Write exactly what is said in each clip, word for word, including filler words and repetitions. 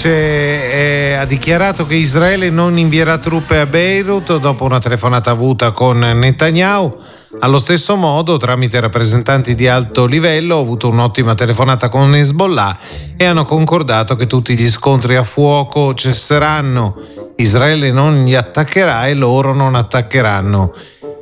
dice eh, ha dichiarato che Israele non invierà truppe a Beirut dopo una telefonata avuta con Netanyahu. Allo stesso modo, tramite rappresentanti di alto livello, ho avuto un'ottima telefonata con Hezbollah e hanno concordato che tutti gli scontri a fuoco cesseranno. Israele non li attaccherà e loro non attaccheranno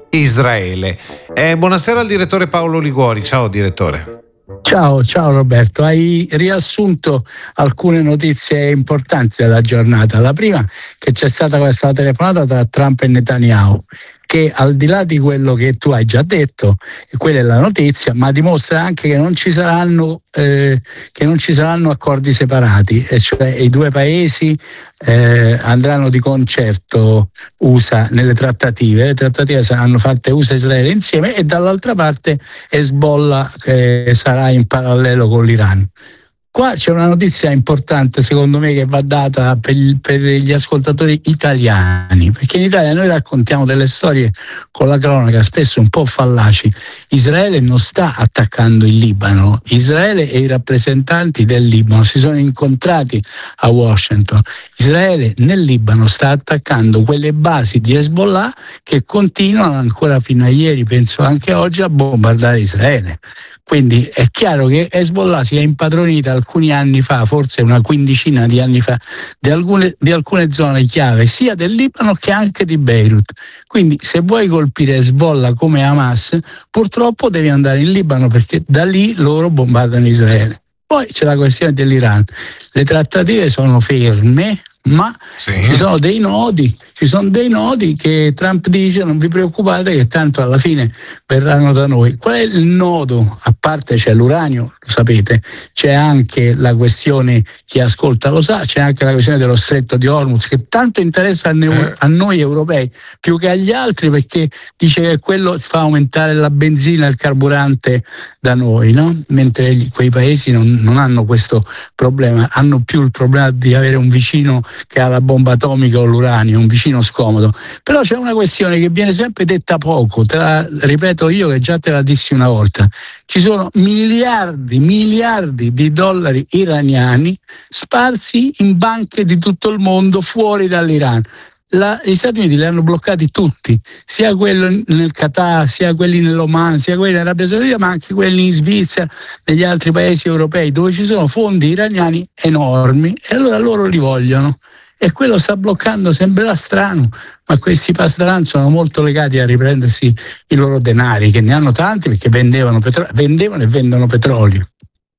Israele. Eh, buonasera al direttore Paolo Liguori. Ciao direttore. Ciao, ciao Roberto, hai riassunto alcune notizie importanti della giornata. La prima, che c'è stata questa telefonata tra Trump e Netanyahu, che al di là di quello che tu hai già detto, quella è la notizia, ma dimostra anche che non ci saranno eh, che non ci saranno accordi separati, e cioè i due paesi eh, andranno di concerto U S A nelle trattative, le trattative saranno fatte U S A e Israele insieme, e dall'altra parte Hezbollah che sarà in parallelo con l'Iran. Qua c'è una notizia importante, secondo me, che va data per, per gli ascoltatori italiani, perché in Italia noi raccontiamo delle storie con la cronaca spesso un po' fallaci. Israele non sta attaccando il Libano. Israele e i rappresentanti del Libano si sono incontrati a Washington. Israele nel Libano sta attaccando quelle basi di Hezbollah che continuano ancora fino a ieri, penso anche oggi, a bombardare Israele. Quindi è chiaro che Hezbollah si è impadronita alcuni anni fa, forse una quindicina di anni fa, di alcune, di alcune zone chiave, sia del Libano che anche di Beirut. Quindi se vuoi colpire Hezbollah come Hamas, purtroppo devi andare in Libano, perché da lì loro bombardano Israele. Poi c'è la questione dell'Iran. Le trattative sono ferme, ma sì. ci sono dei nodi, ci sono dei nodi che Trump dice: non vi preoccupate che tanto alla fine verranno da noi. Qual è il nodo? A parte c'è l'uranio, lo sapete, c'è anche la questione, chi ascolta lo sa, c'è anche la questione dello stretto di Hormuz, che tanto interessa a, ne- a noi europei più che agli altri, perché dice che quello fa aumentare la benzina e il carburante da noi, no? Mentre gli, quei paesi non, non hanno questo problema, hanno più il problema di avere un vicino che ha la bomba atomica o l'uranio, un vicino scomodo. Però c'è una questione che viene sempre detta poco, te la ripeto io che già te la dissi una volta: ci sono miliardi, miliardi di dollari iraniani sparsi in banche di tutto il mondo fuori dall'Iran. La, gli Stati Uniti li hanno bloccati tutti, sia quelli nel Qatar, sia quelli nell'Oman, sia quelli in Arabia Saudita, ma anche quelli in Svizzera, negli altri paesi europei dove ci sono fondi iraniani enormi, e allora loro li vogliono. E quello sta bloccando, sembrerà strano, ma questi pasdaran sono molto legati a riprendersi i loro denari, che ne hanno tanti perché vendevano, petro- vendevano e vendono petrolio.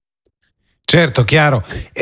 Certo, chiaro.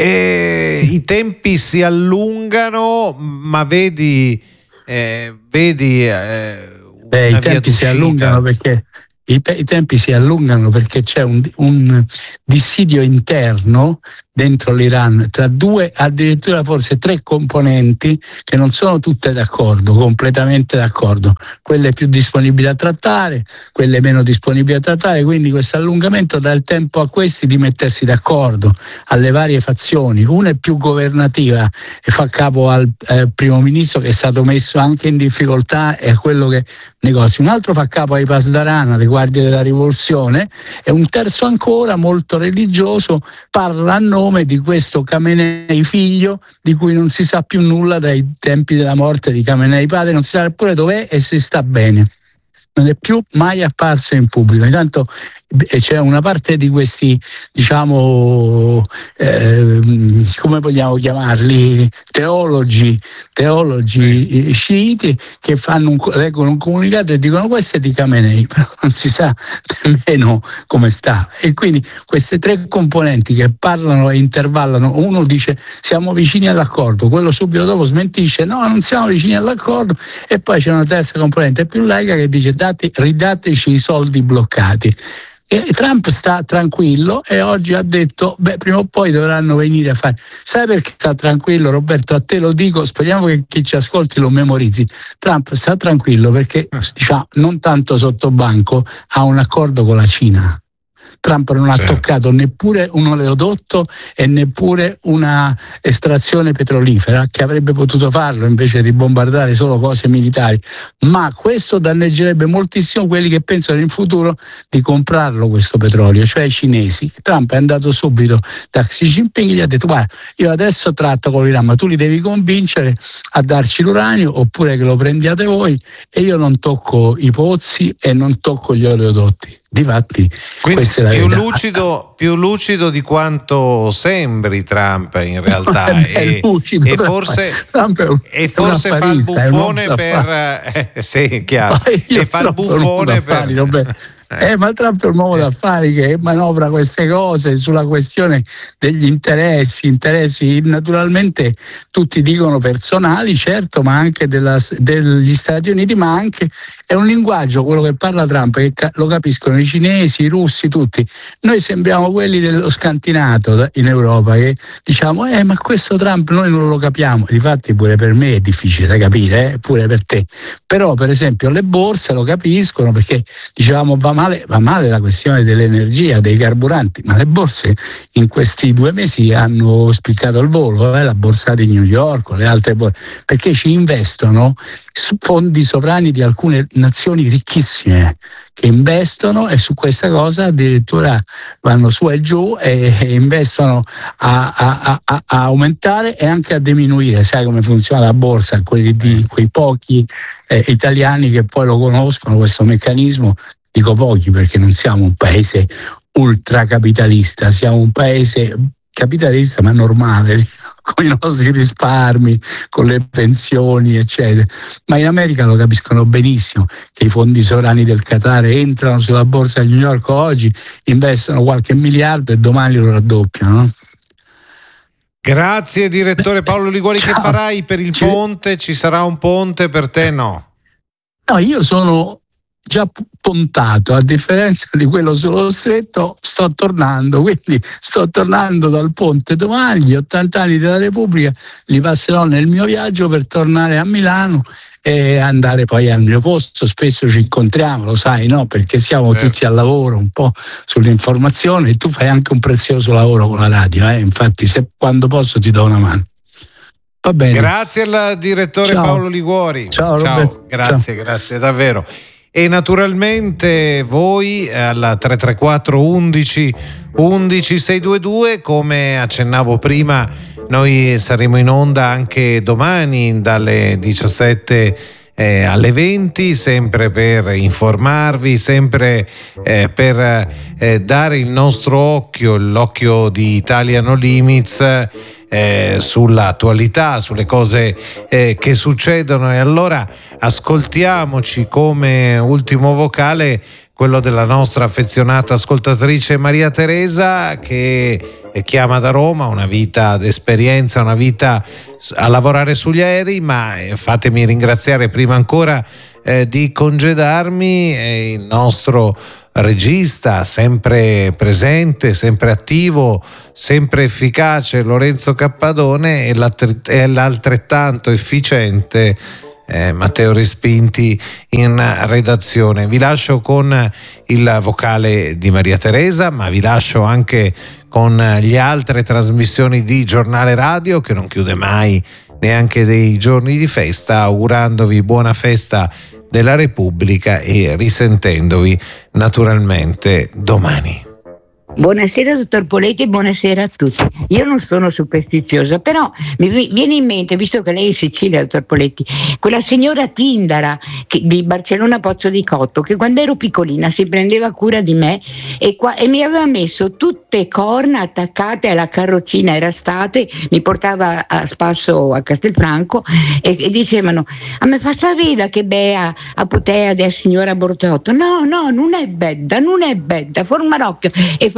E i tempi si allungano, ma vedi, eh, vedi eh, Beh, i tempi si allungano perché i, i tempi si allungano perché c'è un, un dissidio interno dentro l'Iran tra due, addirittura forse tre componenti che non sono tutte d'accordo, completamente d'accordo, quelle più disponibili a trattare, quelle meno disponibili a trattare, quindi questo allungamento dà il tempo a questi di mettersi d'accordo, alle varie fazioni. Una è più governativa e fa capo al eh, primo ministro, che è stato messo anche in difficoltà, e a quello che negozia. Un altro fa capo ai Pasdaran, alle guardie della rivoluzione, e un terzo ancora, molto religioso, parla a nome di questo Khamenei figlio, di cui non si sa più nulla dai tempi della morte di Khamenei padre, non si sa neppure dov'è e se sta bene. Non è più mai apparso in pubblico. Intanto c'è una parte di questi, diciamo, eh, come vogliamo chiamarli, teologi, teologi sciiti, che fanno un, leggono un comunicato e dicono: questo è di Khamenei, però non si sa nemmeno come sta. E quindi queste tre componenti che parlano e intervallano, uno dice siamo vicini all'accordo, quello subito dopo smentisce no, non siamo vicini all'accordo, e poi c'è una terza componente più laica che dice date, ridateci i soldi bloccati. E Trump sta tranquillo e oggi ha detto beh, prima o poi dovranno venire a fare. Sai perché sta tranquillo, Roberto? A te lo dico, speriamo che chi ci ascolti lo memorizzi. Trump sta tranquillo perché, diciamo, non tanto sotto banco, ha un accordo con la Cina. Trump non certo. ha toccato neppure un oleodotto e neppure una estrazione petrolifera, che avrebbe potuto farlo invece di bombardare solo cose militari, ma questo danneggerebbe moltissimo quelli che pensano in futuro di comprarlo questo petrolio, cioè i cinesi. Trump è andato subito da Xi Jinping e gli ha detto: guarda, io adesso tratto con l'Iran, ma tu li devi convincere a darci l'uranio oppure che lo prendiate voi, e io non tocco i pozzi e non tocco gli oleodotti. Difatti, quindi questa è la più verità. lucido, più lucido di quanto sembri Trump in realtà, è, è e, lucido, e Trump, forse, Trump è un, e forse fa il buffone per eh, sì, chiaro, e fa il buffone per affari, Eh, ma Trump è un uomo d'affari che manovra queste cose sulla questione degli interessi, interessi naturalmente tutti dicono personali, certo, ma anche della, degli Stati Uniti, ma anche è un linguaggio, quello che parla Trump, che lo capiscono i cinesi, i russi, tutti. Noi sembriamo quelli dello scantinato in Europa, che diciamo, eh, ma questo Trump noi non lo capiamo. Difatti pure per me è difficile da capire, eh, pure per te. Però per esempio le borse lo capiscono, perché dicevamo va male, va male la questione dell'energia, dei carburanti, ma le borse in questi due mesi hanno spiccato il volo, eh, la borsa di New York, le altre borse, perché ci investono fondi sovrani di alcune nazioni ricchissime che investono, e su questa cosa addirittura vanno su e giù e, e investono a, a, a, a aumentare e anche a diminuire. Sai come funziona la borsa? Quelli di quei pochi eh, italiani che poi lo conoscono questo meccanismo. Dico pochi perché non siamo un paese ultracapitalista, siamo un paese capitalista ma normale, con i nostri risparmi, con le pensioni eccetera. Ma in America lo capiscono benissimo che i fondi sovrani del Qatar entrano sulla borsa di New York oggi, investono qualche miliardo e domani lo raddoppiano, no? Grazie direttore Paolo Liguori. Ciao. Che farai per il Ci... ponte? Ci sarà un ponte per te? No? No, io sono già pontato, a differenza di quello sullo stretto sto tornando, quindi sto tornando dal ponte domani. Gli ottanta anni della Repubblica li passerò nel mio viaggio per tornare a Milano e andare poi al mio posto. Spesso ci incontriamo, lo sai, no? Perché siamo certo. tutti al lavoro un po' sull'informazione, e tu fai anche un prezioso lavoro con la radio, eh? Infatti se quando posso ti do una mano. Va bene. Grazie al direttore Ciao. Paolo Liguori. Ciao, Ciao. Grazie, Ciao. grazie davvero. E naturalmente voi alla tre tre quattro undici undici seicentoventidue, come accennavo prima, noi saremo in onda anche domani dalle diciassette eh, alle venti, sempre per informarvi, sempre eh, per eh, dare il nostro occhio, l'occhio di Italia No Limits Eh, sull'attualità, sulle cose eh, che succedono. E allora ascoltiamoci come ultimo vocale quello della nostra affezionata ascoltatrice Maria Teresa, che chiama da Roma, una vita d'esperienza, una vita a lavorare sugli aerei, ma eh, fatemi ringraziare prima ancora eh, di congedarmi eh, il nostro regista, sempre presente, sempre attivo, sempre efficace, Lorenzo Cappadone, e l'altrettanto efficiente eh, Matteo Respinti in redazione. Vi lascio con il vocale di Maria Teresa, ma vi lascio anche con le altre trasmissioni di Giornale Radio, che non chiude mai neanche dei giorni di festa, augurandovi buona festa della Repubblica e risentendovi naturalmente domani. Buonasera dottor Poletti e buonasera a tutti. Io non sono superstiziosa, però mi viene in mente, visto che lei è in Sicilia, dottor Poletti, quella signora Tindara che, di Barcellona Pozzo di Cotto, che quando ero piccolina si prendeva cura di me e, qua, e mi aveva messo tutte corna attaccate alla carrozzina, era estate, mi portava a spasso a Castelfranco e, e dicevano: a me fa sapere che bea a putea della signora Bortotto. No, no, non è bedda, non è bedda, formarocchio. E fa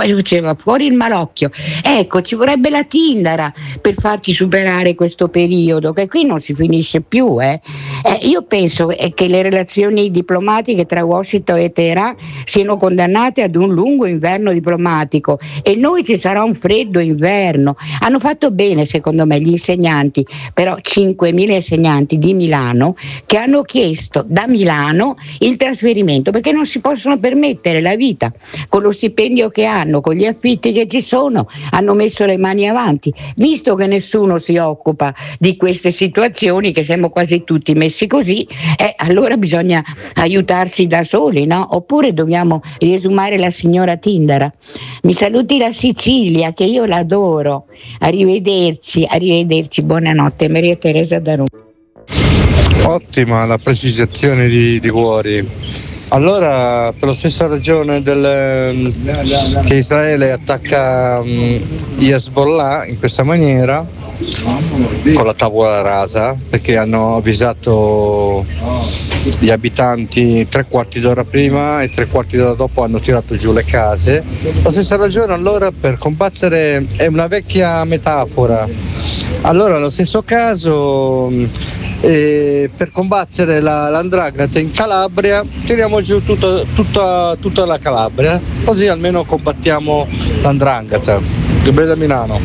faceva fuori il malocchio. Ecco, ci vorrebbe la Tindara per farci superare questo periodo, che qui non si finisce più. Eh. Eh, io penso eh, che le relazioni diplomatiche tra Washington e Teheran siano condannate ad un lungo inverno diplomatico, e noi ci sarà un freddo inverno. Hanno fatto bene, secondo me, gli insegnanti, però cinquemila insegnanti di Milano, che hanno chiesto da Milano il trasferimento, perché non si possono permettere la vita con lo stipendio che hanno, con gli affitti che ci sono. Hanno messo le mani avanti, visto che nessuno si occupa di queste situazioni, che siamo quasi tutti messi così, eh, allora bisogna aiutarsi da soli, no? Oppure dobbiamo riesumare la signora Tindara. Mi saluti la Sicilia, che io l'adoro. Arrivederci, arrivederci, buonanotte. Maria Teresa da Roma. Ottima la precisazione di, di Cuori. Allora, per la stessa ragione del, che Israele attacca um, gli Hezbollah in questa maniera, con la tavola rasa, perché hanno avvisato gli abitanti tre quarti d'ora prima e tre quarti d'ora dopo hanno tirato giù le case. La stessa ragione allora per combattere è una vecchia metafora. Allora, nello stesso caso, e per combattere la, l'andrangheta in Calabria tiriamo giù tutta, tutta, tutta la Calabria, così almeno combattiamo l'andrangheta. Gabriele da Milano.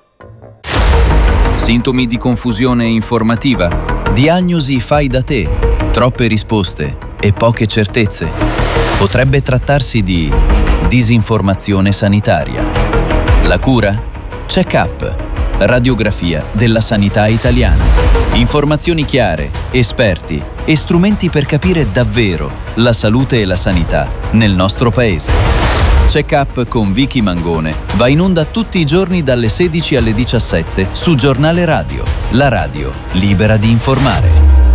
Sintomi di confusione informativa, diagnosi fai da te, troppe risposte e poche certezze. Potrebbe trattarsi di disinformazione sanitaria. La cura? Check-up, radiografia della sanità italiana. Informazioni chiare, esperti e strumenti per capire davvero la salute e la sanità nel nostro paese. Check-up con Vicky Mangone va in onda tutti i giorni dalle sedici alle diciassette su Giornale Radio, la radio libera di informare.